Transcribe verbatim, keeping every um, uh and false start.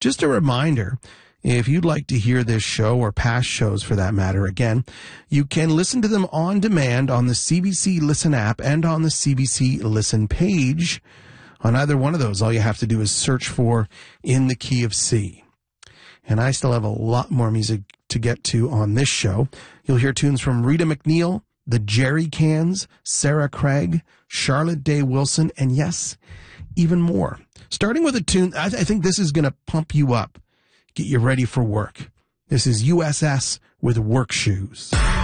Just a reminder, if you'd like to hear this show or past shows for that matter again, you can listen to them on demand on the C B C Listen app and on the C B C Listen page. On either one of those, all you have to do is search for In the Key of C. And I still have a lot more music to get to on this show. You'll hear tunes from Rita McNeil, the Jerry Cans, Sarah Craig, Charlotte Day Wilson, and yes, even more. Starting with a tune, I, th- I think this is going to pump you up, get you ready for work. This is U S S with Work Shoes.